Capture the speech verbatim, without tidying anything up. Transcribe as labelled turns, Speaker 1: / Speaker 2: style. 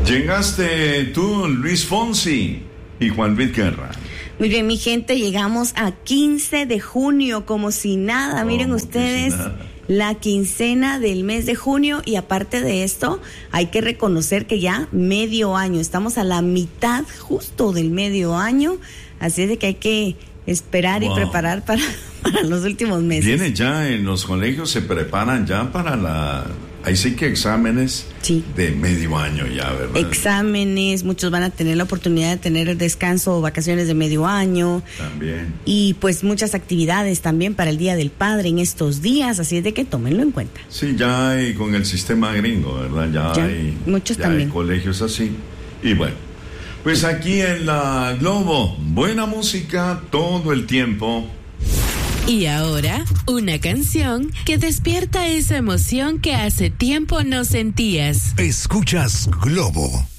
Speaker 1: Llegaste tú, Luis Fonsi y Juan Luis Guerra.
Speaker 2: Muy bien, mi gente, llegamos a quince de junio, como si nada. Oh, miren ustedes, si nada. La quincena del mes de junio, y aparte de esto, hay que reconocer que ya medio año, estamos a la mitad justo del medio año, así es de que hay que esperar wow. y preparar para, para los últimos meses.
Speaker 1: Viene ya en los colegios, se preparan ya para la... Ahí sí que exámenes
Speaker 2: sí.
Speaker 1: de medio año ya, ¿verdad?
Speaker 2: Exámenes, muchos van a tener la oportunidad de tener el descanso o vacaciones de medio año.
Speaker 1: También.
Speaker 2: Y pues muchas actividades también para el Día del Padre en estos días, así es de que tómenlo en cuenta.
Speaker 1: Sí, ya hay con el sistema gringo, ¿verdad? Ya,
Speaker 2: ya
Speaker 1: hay,
Speaker 2: muchos
Speaker 1: ya
Speaker 2: también.
Speaker 1: hay colegios así. Y bueno, pues aquí en la Globo, buena música todo el tiempo.
Speaker 3: Y ahora, una canción que despierta esa emoción que hace tiempo no sentías.
Speaker 4: Escuchas Globo.